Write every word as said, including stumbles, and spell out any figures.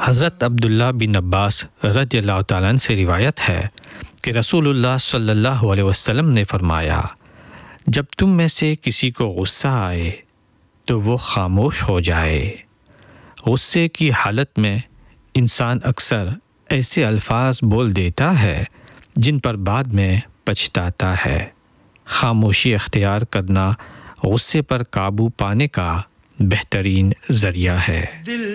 हज़रत अब्दुल्ला बिन अब्बास रज़ियल्लाहु ताला अन्हु से रिवायत है कि रसूलुल्लाह सल्लल्लाहु अलैहि वसल्लम ने फरमाया, जब तुम में से किसी को गुस्सा आए तो वो खामोश हो जाए। गुस्से की हालत में इंसान अक्सर ऐसे अल्फाज बोल देता है जिन पर बाद में पछताता है। खामोशी अख्तियार करना गुस्से पर काबू पाने का बेहतरीन ज़रिया है।